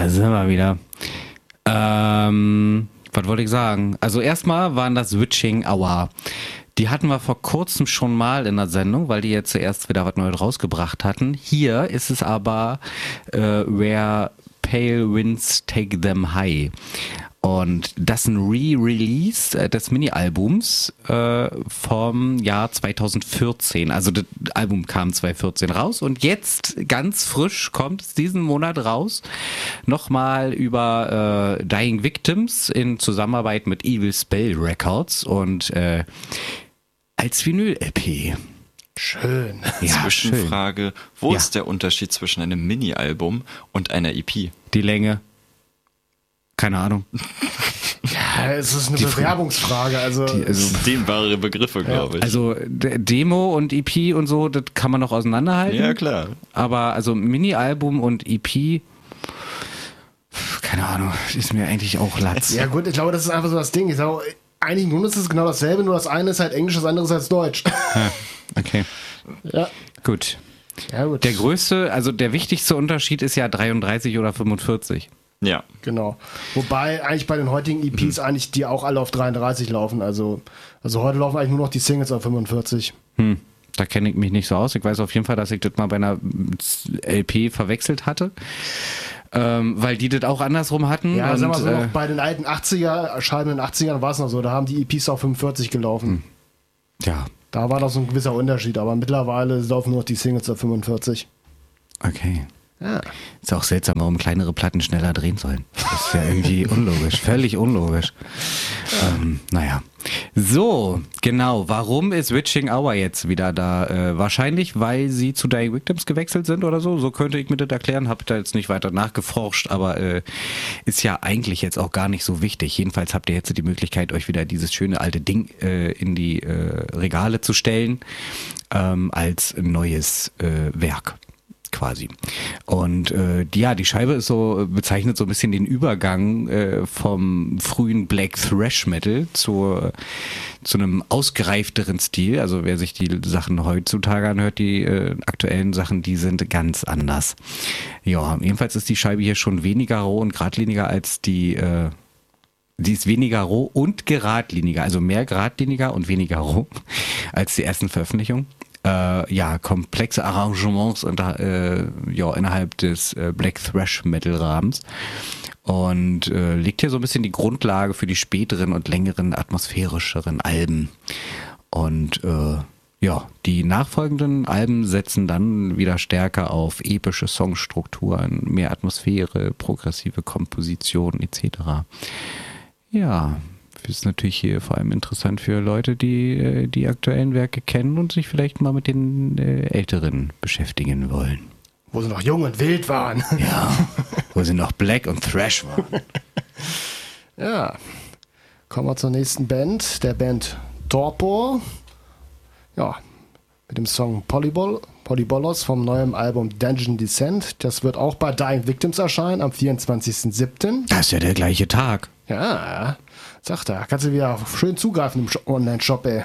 Da sind wir wieder. Was wollte ich sagen? Also erstmal waren das Witching Hour. Die hatten wir vor kurzem schon mal in der Sendung, weil die jetzt zuerst wieder was Neues rausgebracht hatten. Hier ist es aber Where Pale Winds Take Them High. Und das ist ein Re-Release des Mini-Albums vom Jahr 2014. Also das Album kam 2014 raus und jetzt ganz frisch kommt es diesen Monat raus. Nochmal über Dying Victims in Zusammenarbeit mit Evil Spell Records und als Vinyl-LP. Schön. Ja, Zwischenfrage, wo ist der Unterschied zwischen einem Mini-Album und einer EP? Die Länge. Keine Ahnung. Ja, es ist eine Bewerbungsfrage. Also dehnbare Begriffe, glaube ich. Also Demo und EP und so, das kann man noch auseinanderhalten. Ja, klar. Aber also Mini-Album und EP, keine Ahnung, ist mir eigentlich auch Latz. Ja gut, ich glaube, das ist einfach so das Ding. Ich sage, eigentlich nun ist es genau dasselbe, nur das eine ist halt Englisch, das andere ist halt Deutsch. Ja, okay. Ja. Gut. Ja, gut. Der größte, also der wichtigste Unterschied ist ja 33 oder 45. Ja. Genau. Wobei eigentlich bei den heutigen EPs eigentlich die auch alle auf 33 laufen. Also heute laufen eigentlich nur noch die Singles auf 45. Da kenne ich mich nicht so aus. Ich weiß auf jeden Fall, dass ich das mal bei einer LP verwechselt hatte. Weil die das auch andersrum hatten. Ja, und, sagen wir so, noch bei den alten 80er, Scheiben in den 80ern war es noch so, da haben die EPs auf 45 gelaufen. Ja. Da war noch so ein gewisser Unterschied, aber mittlerweile laufen nur noch die Singles auf 45. Okay. Ja. Ist auch seltsam, warum kleinere Platten schneller drehen sollen. Das ist ja irgendwie unlogisch, völlig unlogisch. Naja. So, genau. Warum ist Witching Hour jetzt wieder da? Wahrscheinlich, weil sie zu Dying Victims gewechselt sind oder so. So könnte ich mir das erklären. Habe da jetzt nicht weiter nachgeforscht, aber ist ja eigentlich jetzt auch gar nicht so wichtig. Jedenfalls habt ihr jetzt die Möglichkeit, euch wieder dieses schöne alte Ding in die Regale zu stellen als neues Werk. Quasi. Und die Scheibe ist so, bezeichnet so ein bisschen den Übergang vom frühen Black Thrash Metal zu einem ausgereifteren Stil. Also wer sich die Sachen heutzutage anhört, die aktuellen Sachen, die sind ganz anders. Ja, jedenfalls ist die Scheibe hier schon weniger roh und geradliniger als die ist weniger roh und geradliniger, also mehr geradliniger und weniger roh als die ersten Veröffentlichungen. Komplexe Arrangements innerhalb des Black Thrash Metal Rahmens und legt hier so ein bisschen die Grundlage für die späteren und längeren atmosphärischeren Alben. Und die nachfolgenden Alben setzen dann wieder stärker auf epische Songstrukturen, mehr Atmosphäre, progressive Komposition etc. Ja, ist natürlich hier vor allem interessant für Leute, die die aktuellen Werke kennen und sich vielleicht mal mit den älteren beschäftigen wollen. Wo sie noch jung und wild waren. Ja, wo sie noch Black und Thrash waren. Ja, kommen wir zur nächsten Band, der Band Torpor. Ja, mit dem Song Polybolos vom neuen Album Dungeon Descent. Das wird auch bei Dying Victims erscheinen am 24.07. Das ist ja der gleiche Tag. Ja, sagt er. Kannst du wieder schön zugreifen im Online-Shop, ey.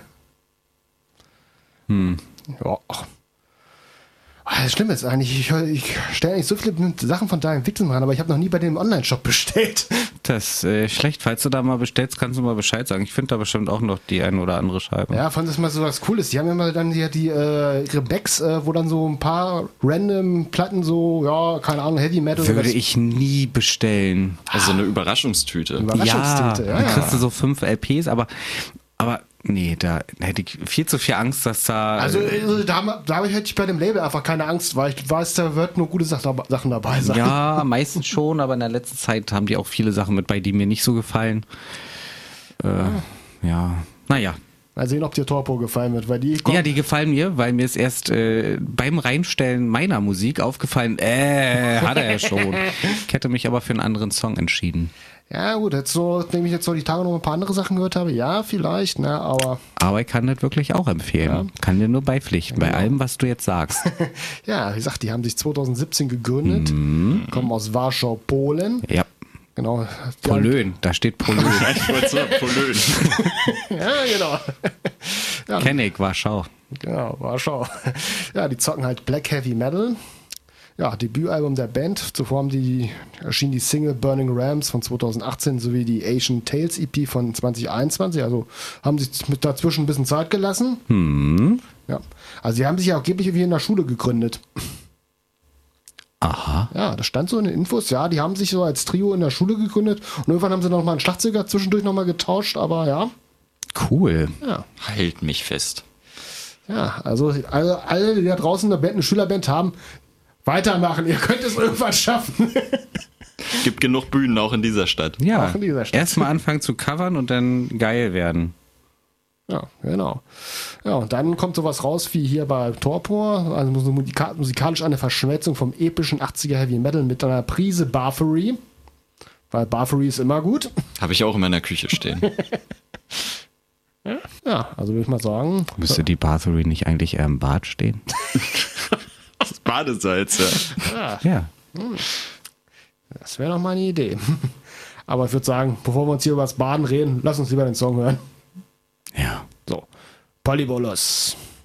Ja. Das Schlimme ist eigentlich, ich stelle eigentlich so viele Sachen von Dying Victims ran, aber ich habe noch nie bei dem Online-Shop bestellt. Das ist schlecht. Falls du da mal bestellst, kannst du mal Bescheid sagen. Ich finde da bestimmt auch noch die ein oder andere Scheibe. Ja, fand das mal so was Cooles. Die haben ja mal dann hier ihre Backs, wo dann so ein paar random Platten so, ja, keine Ahnung, Heavy Metal. Würde ich nie bestellen. Also eine Überraschungstüte. Ja, dann kriegst du so 5 LPs, aber nee, da hätte ich viel zu viel Angst, dass da... Also da hätte ich bei dem Label einfach keine Angst, weil ich weiß, da wird nur gute Sachen dabei sein. Ja, meistens schon, aber in der letzten Zeit haben die auch viele Sachen mit bei, die mir nicht so gefallen. Naja. Mal sehen, ob dir Torpor gefallen wird, weil die... Ja, die gefallen mir, weil mir ist erst beim Reinstellen meiner Musik aufgefallen, hat er ja schon. Ich hätte mich aber für einen anderen Song entschieden. Ja gut, nachdem ich jetzt so die Tage noch ein paar andere Sachen gehört habe, ja, vielleicht, ne, aber... Aber ich kann das wirklich auch empfehlen. Ja. Kann dir nur beipflichten, bei allem, was du jetzt sagst. Ja, wie gesagt, die haben sich 2017 gegründet, kommen aus Warschau, Polen. Ja. Genau. Polön, da steht Polön. Ich wollte sagen, Polön. Ja, genau. Ja, Kenn ich, Warschau. Genau, Warschau. Ja, die zocken halt Black Heavy Metal. Debütalbum der Band. Zuvor erschien die Single Burning Rams von 2018 sowie die Asian Tales EP von 2021. Also haben sich dazwischen ein bisschen Zeit gelassen. Ja. Also sie haben sich ja angeblich wie in der Schule gegründet. Aha. Ja, das stand so in den Infos. Ja, die haben sich so als Trio in der Schule gegründet und irgendwann haben sie noch mal einen Schlagzeuger zwischendurch noch mal getauscht, aber ja. Cool. Ja. Halt mich fest. Ja, also alle, die da draußen eine Schülerband haben, weitermachen. Ihr könnt es irgendwann schaffen. Gibt genug Bühnen auch in dieser Stadt. Ja, Auch in dieser Stadt. erstmal anfangen zu covern und dann geil werden. Ja, genau. Ja, und dann kommt sowas raus wie hier bei Torpor, also so musikalisch eine Verschmelzung vom epischen 80er Heavy Metal mit einer Prise Bathory, weil Bathory ist immer gut. Habe ich auch in meiner Küche stehen. Ja, also würde ich mal sagen. Müsste die Bathory nicht eigentlich eher im Bad stehen? Das Badesalz, ja. Ja. Das wäre noch mal eine Idee. Aber ich würde sagen, bevor wir uns hier über das Baden reden, lass uns lieber den Song hören. Ja. So, Polybolus.